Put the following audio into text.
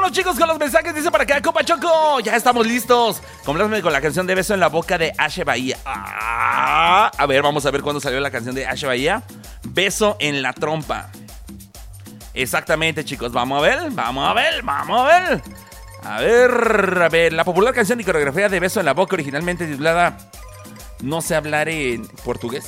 Vámonos, chicos, con los mensajes. Dice para acá, Copa Choco. Ya estamos listos. Complázame con la canción de Beso en la Boca de Ashe Bahía. A ver, vamos a ver cuándo salió la canción de Ashe Bahía. Beso en la trompa. Exactamente, chicos. Vamos a ver. A ver, la popular canción y coreografía de Beso en la Boca, originalmente titulada No sé hablar en portugués.